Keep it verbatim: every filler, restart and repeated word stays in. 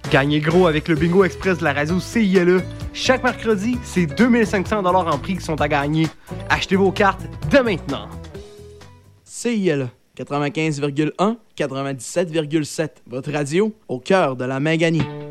Gagnez gros avec le Bingo Express de la radio C I L E. Chaque mercredi, c'est deux mille cinq cents dollars en prix qui sont à gagner. Achetez vos cartes dès maintenant. C I L E quatre-vingt-quinze virgule un, quatre-vingt-dix-sept virgule sept. Votre radio au cœur de la Manganie.